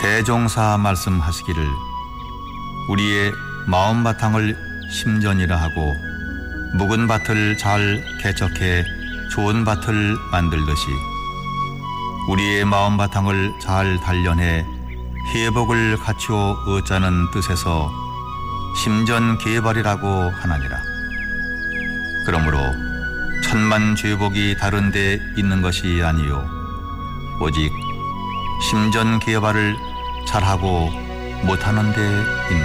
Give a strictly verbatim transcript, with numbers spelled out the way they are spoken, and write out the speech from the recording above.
대종사 말씀하시기를 우리의 마음 바탕을 심전이라 하고 묵은 밭을 잘 개척해 좋은 밭을 만들듯이 우리의 마음 바탕을 잘 단련해 회복을 갖추어 얻자는 뜻에서 심전 개발이라고 하나니라. 그러므로 천만 죄복이 다른 데 있는 것이 아니요 오직 심전 개발을 잘하고 못하는 데 있는